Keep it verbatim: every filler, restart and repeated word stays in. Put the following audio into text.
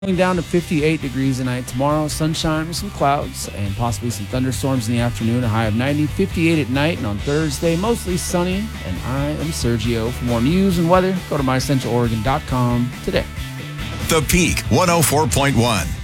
Going down to fifty-eight degrees tonight. Tomorrow, sunshine with some clouds and possibly some thunderstorms in the afternoon. A high of ninety, fifty-eight at night. And on Thursday, mostly sunny. And I am Sergio. For more news and weather, go to my central oregon dot com today. The Peak one oh four point one.